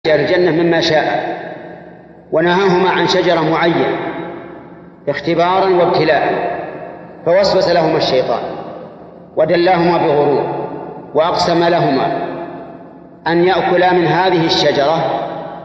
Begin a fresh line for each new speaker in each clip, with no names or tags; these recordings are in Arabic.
الجنة مما شاء، ونهاهما عن شجرة معينة اختبارا وابتلاء، فوسوس لهما الشيطان ودلاهما بغرور، وأقسم لهما أن يأكلا من هذه الشجرة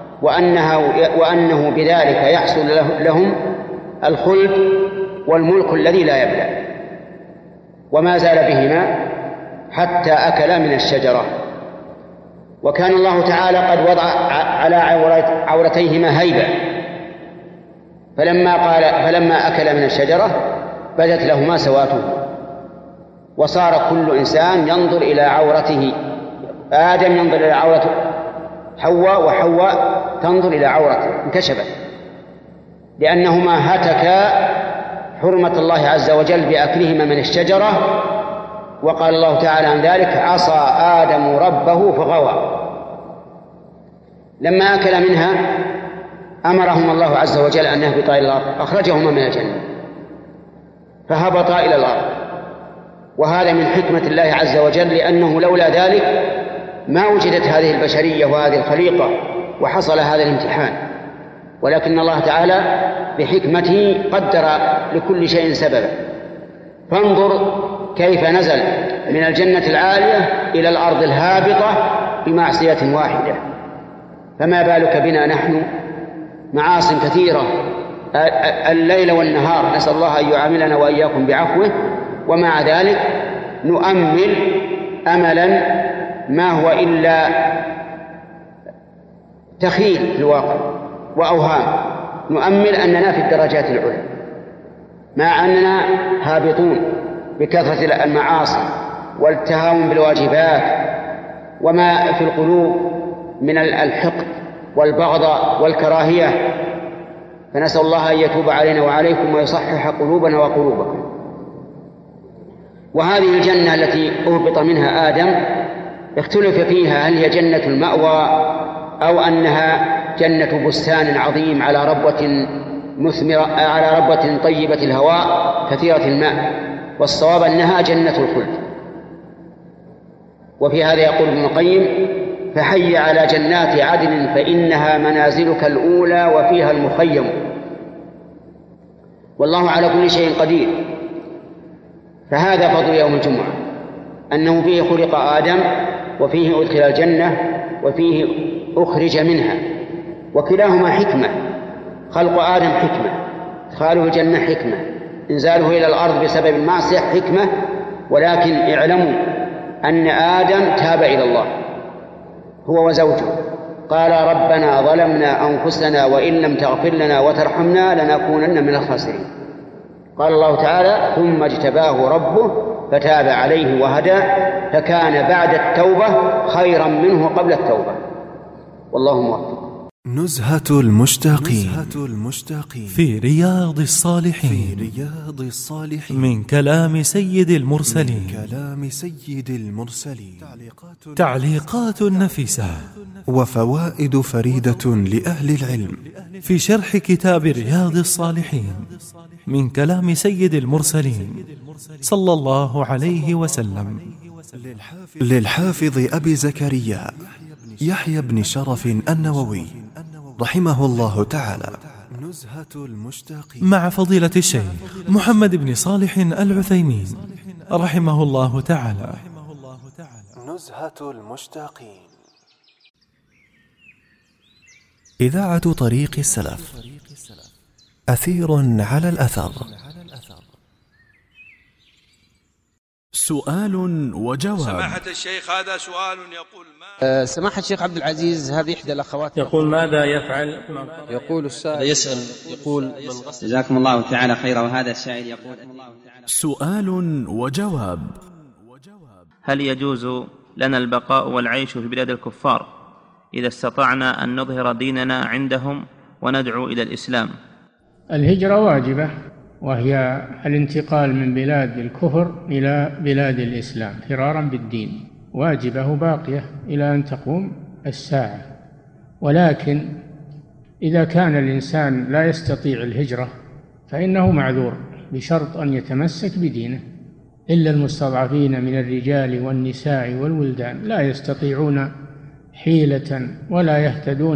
وأنه بذلك يحصل لهم الخلد والملك الذي لا يبلى، وما زال بهما حتى أكلا من الشجرة. وكان الله تعالى قد وضع على عورتيهما هيبة، فلما أكلا من الشجرة بدت لهما سواتهما، وصار كل إنسان ينظر إلى عورته، آدم ينظر إلى عورته حواء، وحواء تنظر إلى عورته، انكشفت، لأنهما هتكا حرمة الله عز وجل بأكلهما من الشجرة. وقال الله تعالى عن ذلك: عصى آدم ربه فغوى. لما أكل منها أمرهم الله عز وجل أن يهبطا إلى الأرض، أخرجهما من الجنة فهبطا إلى الأرض، وهذا من حكمة الله عز وجل، لأنه لولا ذلك ما وجدت هذه البشرية وهذه الخليقة وحصل هذا الامتحان، ولكن الله تعالى بحكمته قدر لكل شيء سببا. فانظر كيف نزل من الجنة العالية إلى الأرض الهابطة بمعصية واحدة، فما بالك بنا نحن؟ معاصٍ كثيرة الليل والنهار، نسأل الله أن يعاملنا وإياكم بعفوه، ومع ذلك نؤمل أملا ما هو إلا تخيل في الواقع وأوهام، نؤمل أننا في الدرجات العلى مع أننا هابطون بكثرة المعاصي والتهاون بالواجبات وما في القلوب من الحقد والبغضاء والكراهية، فنسأل الله أن يتوب علينا وعليكم ويصحح قلوبنا وقلوبكم. وهذه الجنة التي أهبط منها آدم اختلف فيها، هل هي جنة المأوى أو أنها جنة بستان عظيم على ربوة مثمرة، على ربوة طيبة الهواء كثيرة الماء، والصواب أنها جنة الخلد. وفي هذا يقول ابن القيم: فحي على جنات عدن فإنها منازلك الأولى وفيها المخيم. والله على كل شيء قدير. فهذا فضل يوم الجمعة، أنه فيه خلق آدم، وفيه أدخل الجنة، وفيه أخرج منها، وكلاهما حكمة. خلق آدم حكمة، إدخاله الجنة حكمة، إنزاله إلى الأرض بسبب المعصية حكمة. ولكن اعلموا أن آدم تاب إلى الله هو وزوجه، قال: ربنا ظلمنا أنفسنا وإن لم تغفر لنا وترحمنا لنكونن من الخاسرين. قال الله تعالى: ثم اجتباه ربه فتاب عليه وهدى، فكان بعد التوبة خيرا منه قبل التوبة. والله موفق.
نزهة المشتاقين في رياض الصالحين من كلام سيد المرسلين تعليقات نفيسة وفوائد فريدة لأهل العلم في شرح كتاب رياض الصالحين من كلام سيد المرسلين صلى الله عليه وسلم للحافظ أبي زكريا يحيى بن شرف النووي رحمه الله تعالى، مع فضيلة الشيخ محمد بن صالح العثيمين رحمه الله تعالى. نزهة المشتاقين. إذاعة طريق السلف، أثير على الأثر. سؤال وجواب.
سماحة الشيخ، هذا سؤال يقول:
سماحة الشيخ عبد العزيز، هذه إحدى الأخوات
يقول: ماذا يفعل؟
يقول السائل
يسأل يقول:
جزاكم الله تعالى خيرا. وهذا السائل يقول:
سؤال وجواب.
هل يجوز لنا البقاء والعيش في بلاد الكفار إذا استطعنا أن نظهر ديننا عندهم وندعو إلى الإسلام؟
الهجرة واجبة، وهي الانتقال من بلاد الكفر إلى بلاد الإسلام فرارا بالدين، واجبة باقية إلى أن تقوم الساعة. ولكن إذا كان الإنسان لا يستطيع الهجرة فإنه معذور، بشرط أن يتمسك بدينه، إلا المستضعفين من الرجال والنساء والولدان لا يستطيعون حيلة ولا يهتدون